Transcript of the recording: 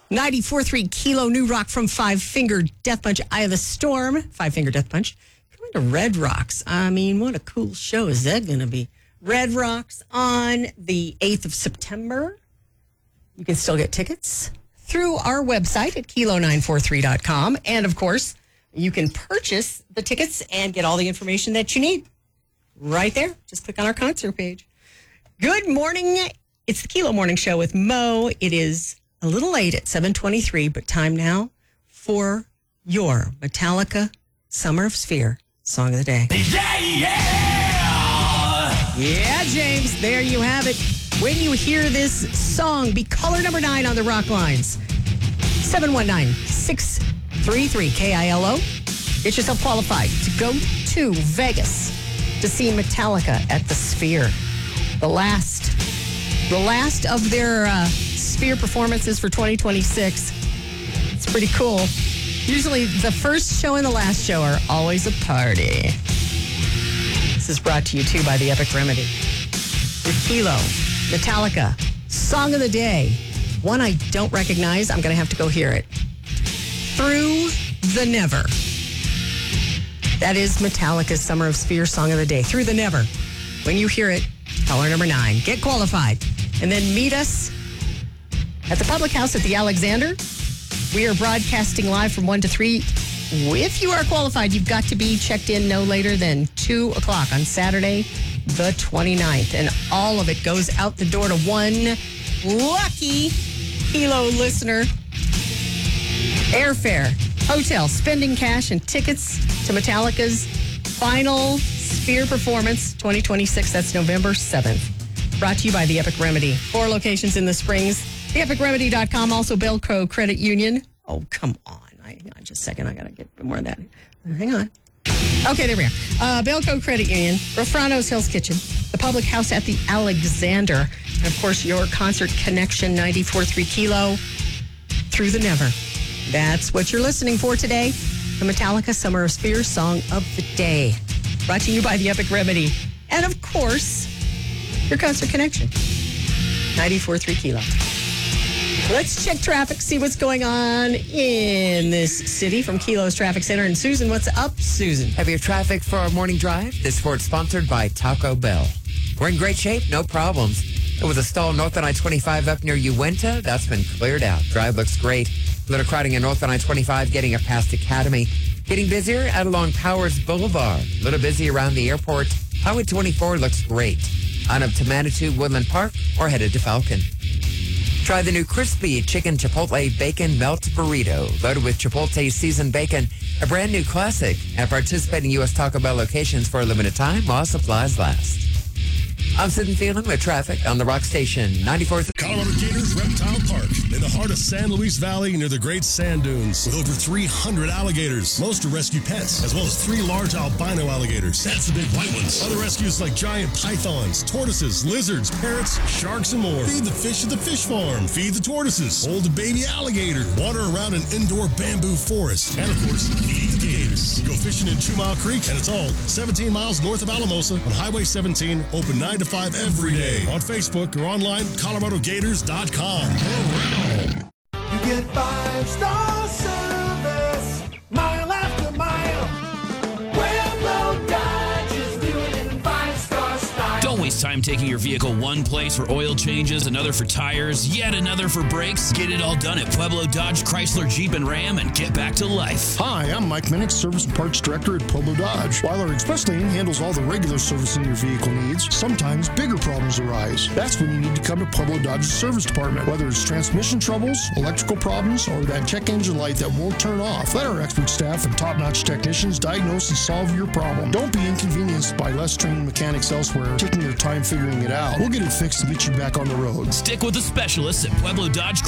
94.3 Kilo New Rock from Five Finger Death Punch, Eye of the Storm. Five Finger Death Punch. Coming to Red Rocks. I mean, what a cool show is that going to be? Red Rocks on the 8th of September. You can still get tickets through our website at kilo943.com. And, of course, you can purchase the tickets and get all the information that you need right there. Just click on our concert page. Good morning. It's the Kilo Morning Show with Mo. It is a little late at 7:23, but time now for your Metallica Summer of Sphere Song of the Day. Yeah, James, there you have it. When you hear this song, be caller number 9 on the rock lines. 719-633-KILO. Get yourself qualified to go to Vegas to see Metallica at the Sphere. The last of their Sphere performances for 2026. It's pretty cool. Usually the first show and the last show are always a party. This is brought to you, too, by the Epic Remedy. With Kilo, Metallica, Song of the Day. One I don't recognize. I'm going to have to go hear it. Through the Never. That is Metallica's Summer of Sphere Song of the Day. Through the Never. When you hear it, caller number 9. Get qualified. And then meet us at the Public House at the Alexander. We are broadcasting live from 1 to 3. If you are qualified, you've got to be checked in no later than 2 o'clock on Saturday, the 29th. And all of it goes out the door to one lucky Kilo listener. Airfare, hotel, spending cash, and tickets to Metallica's final Sphere performance 2026. That's November 7th. Brought to you by the Epic Remedy. 4 locations in the Springs. TheEpicRemedy.com. Also, Belco Credit Union. Oh, come on. Hang on just a second. I got to get more of that. Hang on. Okay, there we are. Belco Credit Union. Rafrano's Hill's Kitchen. The Public House at the Alexander. And, of course, your concert connection, 94.3 Kilo. Through the Never. That's what you're listening for today. The Metallica Summer of Sphere Song of the Day. Brought to you by the Epic Remedy. And, of course, your concert connection. 94.3 Kilo. Let's check traffic, see what's going on in this city from Kilo's Traffic Center. And Susan, what's up, Susan? Heavier traffic for our morning drive. This report sponsored by Taco Bell. We're in great shape, no problems. There was a stall north on I-25 up near Uinta. That's been cleared out. Drive looks great. A little crowding in north on I-25 getting up past Academy. Getting busier out along Powers Boulevard. A little busy around the airport. Highway 24 looks great. On up to Manitou, Woodland Park, or headed to Falcon. Try the new crispy chicken Chipotle bacon melt burrito, loaded with Chipotle seasoned bacon, a brand new classic at participating U.S. Taco Bell locations for a limited time while supplies last. I'm sitting feeling with traffic on the Rock Station, 94th. Colorado Gators Reptile Park, in the heart of San Luis Valley near the Great Sand Dunes, with over 300 alligators. Most are rescue pets, as well as 3 large albino alligators. That's the big white ones. Other rescues like giant pythons, tortoises, lizards, parrots, sharks, and more. Feed the fish at the fish farm. Feed the tortoises. Hold a baby alligator. Water around an indoor bamboo forest. And, of course, feed the gators. Go fishing in 2 Mile Creek, and it's all 17 miles north of Alamosa on Highway 17, open 9 to 5 every day. On Facebook or online, ColoradoGators.com. You get 5-star service, mile after mile. Pueblo Dodge is doing it in 5-star style. Don't waste time taking your vehicle one place for oil changes, another for tires, yet another for brakes. Get it all done at Pueblo Dodge, Chrysler, Jeep, and Ram and get back to life. Hi, I'm Mike Minnick, Service and Parts Director at Pueblo Dodge. While our express lane handles all the regular servicing your vehicle needs, sometimes bigger problems arise. That's when you need to come to Pueblo Dodge's service department. Whether it's transmission troubles, electrical problems, or that check engine light that won't turn off, let our expert staff and top-notch technicians diagnose and solve your problem. Don't be inconvenienced by less trained mechanics elsewhere taking their time figuring it out. We'll get it fixed and get you back on the road. Stick with the specialists at Pueblo Dodge,